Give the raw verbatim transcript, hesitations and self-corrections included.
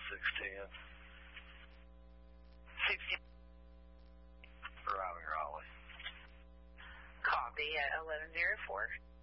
six ten. sixty. Driving Raleigh. Copy at eleven oh four.